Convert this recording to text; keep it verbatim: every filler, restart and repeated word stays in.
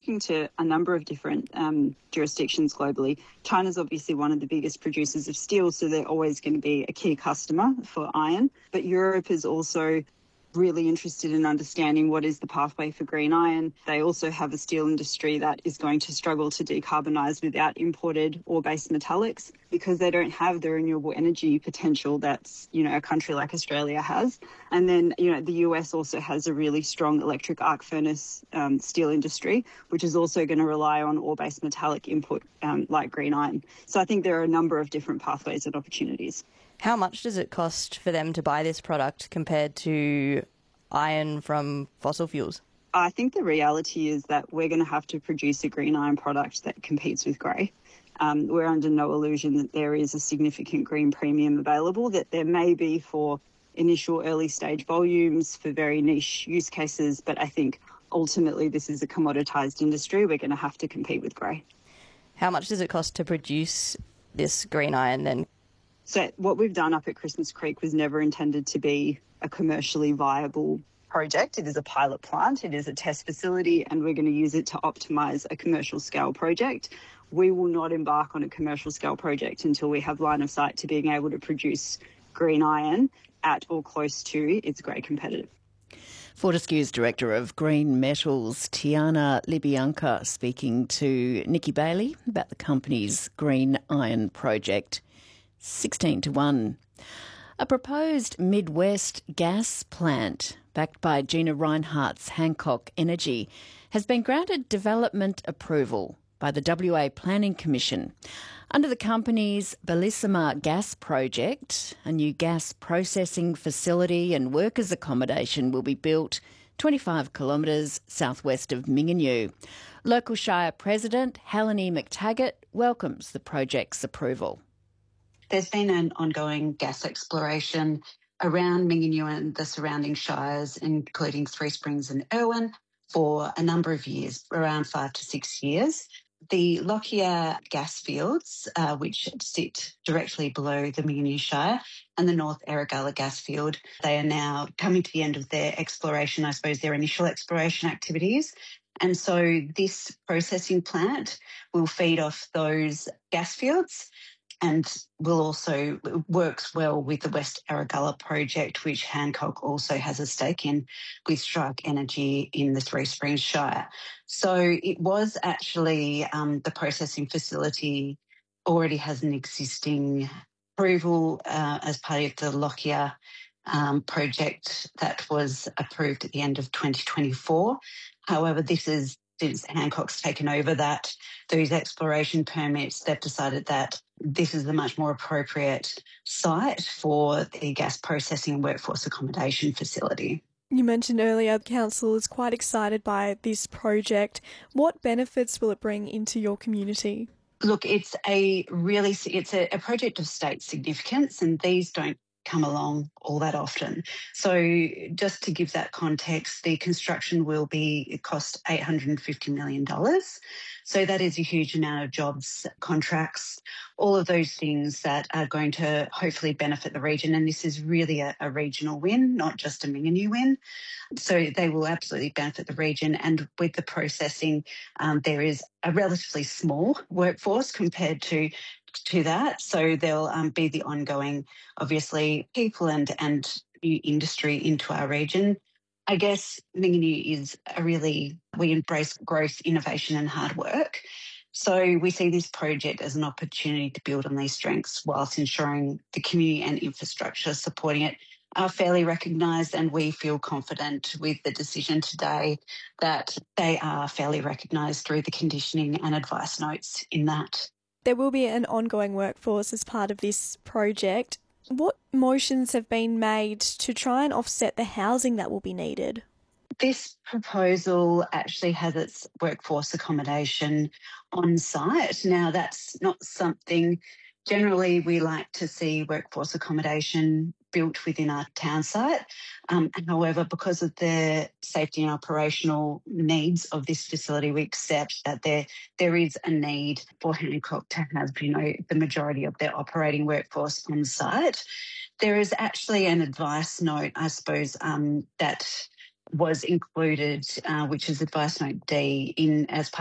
talking to a number of different um, jurisdictions globally. China's obviously one of the biggest producers of steel, so they're always going to be a key customer for iron. But Europe is also really interested in understanding what is the pathway for green iron. They also have a steel industry that is going to struggle to decarbonise without imported ore-based metallics because they don't have the renewable energy potential that's, you know, a country like Australia has. And then, you know, the U S also has a really strong electric arc furnace um, steel industry, which is also going to rely on ore-based metallic input um, like green iron. So I think there are a number of different pathways and opportunities. How much does it cost for them to buy this product compared to iron from fossil fuels? I think the reality is that we're going to have to produce a green iron product that competes with grey. Um, we're under no illusion that there is a significant green premium available, that there may be for initial early stage volumes for very niche use cases, but I think ultimately this is a commoditised industry. We're going to have to compete with grey. How much does it cost to produce this green iron then? So what we've done up at Christmas Creek was never intended to be a commercially viable project. It is a pilot plant, it is a test facility, and we're going to use it to optimise a commercial scale project. We will not embark on a commercial scale project until we have line of sight to being able to produce green iron at or close to its grey competitive. Fortescue's Director of Green Metals, Tiana Libianca, speaking to Nikki Bailey about the company's green iron project. sixteen to one. A proposed Midwest gas plant, backed by Gina Rinehart's Hancock Energy, has been granted development approval by the W A Planning Commission. Under the company's Bellissima Gas Project, a new gas processing facility and workers' accommodation will be built twenty-five kilometres southwest of Mingenew. Local Shire President Helene McTaggart welcomes the project's approval. There's been an ongoing gas exploration around Mingenew and the surrounding shires, including Three Springs and Irwin, for a number of years, around five to six years. The Lockyer gas fields, uh, which sit directly below the Mingenew Shire, and the North Erregulla gas field, they are now coming to the end of their exploration, I suppose their initial exploration activities. And so this processing plant will feed off those gas fields and will also works well with the West Erregulla project, which Hancock also has a stake in with Strike Energy in the Three Springs Shire. So it was actually um, the processing facility already has an existing approval uh, as part of the Lockyer um, project that was approved at the end of twenty twenty-four. However, this is since Hancock's taken over that, those exploration permits, they've decided that this is the much more appropriate site for the gas processing and workforce accommodation facility. You mentioned earlier the council is quite excited by this project. What benefits will it bring into your community? Look, it's a really it's a, a project of state significance, and these don't come along all that often. So just to give that context, the construction will be it cost eight hundred fifty million dollars. So that is a huge amount of jobs, contracts, all of those things that are going to hopefully benefit the region. And this is really a, a regional win, not just a Mingenew win. So they will absolutely benefit the region. And with the processing, um, there is a relatively small workforce compared to to that. So there'll um, be the ongoing, obviously, people and, and new industry into our region. I guess Mingenew is a really, we embrace growth, innovation and hard work. So we see this project as an opportunity to build on these strengths whilst ensuring the community and infrastructure supporting it are fairly recognised, and we feel confident with the decision today that they are fairly recognised through the conditioning and advice notes in that. There will be an ongoing workforce as part of this project. What motions have been made to try and offset the housing that will be needed? This proposal actually has its workforce accommodation on site. Now, that's not something, generally we like to see workforce accommodation built within our town site. Um, however, because of the safety and operational needs of this facility, we accept that there there is a need for Hancock to have, you know, the majority of their operating workforce on site. There is actually an advice note, I suppose, um, that was included, uh, which is advice note D, in as part